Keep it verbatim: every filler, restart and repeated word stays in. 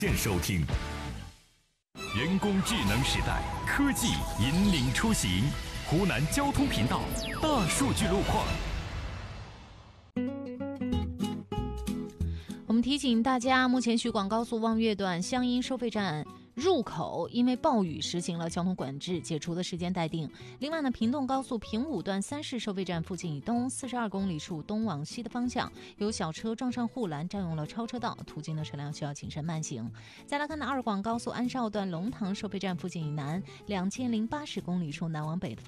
现收听。人工智能时代，科技引领出行。湖南交通频道大数据路况。 我们提醒大家，目前徐广高速望岳段湘阴收费站入口因为暴雨实行了交通管制，解除的时间待定。另外呢，平洞高速平武段三市收费站附近以东四十二公里处东往西的方向，有小车撞上护栏，占用了超车道，途经的车辆需要谨慎慢行。再来看呢，二广高速安绍段龙塘收费站附近以南两千零八十公里处南往北的方向。